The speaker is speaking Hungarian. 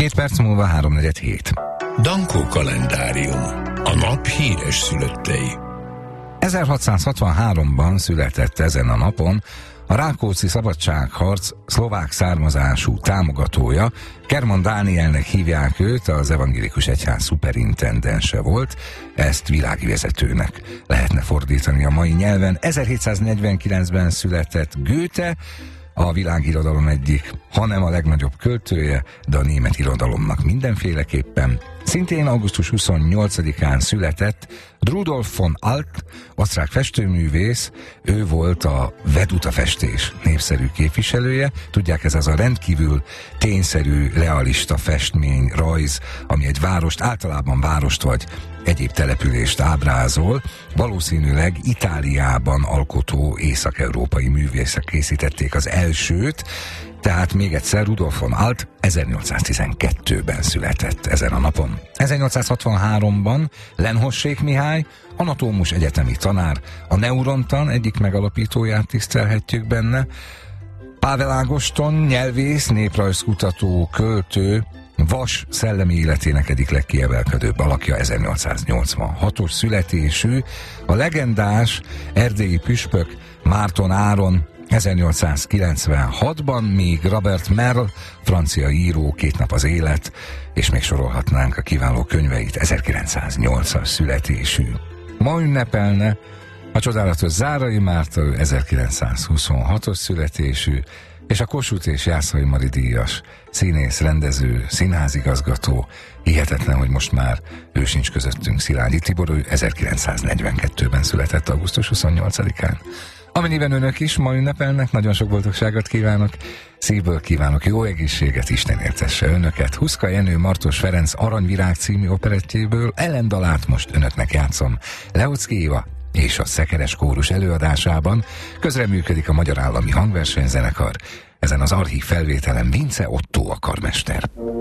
2 perc múlva 3:47. Dankó kalendárium. A nap híres szülöttei. 1663-ban született ezen a napon a Rákóczi szabadságharc szlovák származású támogatója, Kerman Dánielnek hívják őt, az evangélikus egyház szuperintendense volt, ezt világi vezetőnek lehetne fordítani a mai nyelven. 1749-ben született Goethe, a világirodalom egyik, hanem a legnagyobb költője, de a német irodalomnak mindenféleképpen. Szintén augusztus 28-án született Rudolf von Alt, osztrák festőművész, ő volt a vedutafestés népszerű képviselője. Tudják, ez az a rendkívül tényszerű, realista festmény, rajz, ami egy várost, általában várost vagy egyéb települést ábrázol. Valószínűleg Itáliában alkotó észak-európai művészek készítették az elsőt, tehát még egyszer Rudolf von Alt 1812-ben született ezen a napon. 1863-ban Lenhossék Mihály, anatómus egyetemi tanár, a neurontan egyik megalapítóját tisztelhetjük benne, Pável Ágoston, nyelvész, néprajzkutató, költő, Vas szellemi életének egyik legkiemelkedőbb alakja, 1886-os születésű, a legendás erdélyi püspök Márton Áron 1896-ban, míg Robert Merle, francia író, 2 nap az élet, és még sorolhatnánk a kiváló könyveit, 1908-as születésű. Ma ünnepelne a csodálatos Zárai Márta, 1926-os születésű, és a Kossuth és Jászai Mari díjas színész, rendező, színházigazgató. Hihetetlen, hogy most már ő sincs közöttünk, Szilágyi Tibor, ő 1942-ben született, augusztus 28-án. Amennyiben önök is ma ünnepelnek, nagyon sok boldogságot kívánok, szívből kívánok jó egészséget, Isten éltesse önöket. Huszka Jenő Martos Ferenc Aranyvirág című operettjéből Ellen dalát most önöknek játszom. Leocki Éva és a Szekeres Kórus előadásában közreműködik a Magyar Állami Hangversenyzenekar. Ezen az archív felvételen Vince Otto a karmester.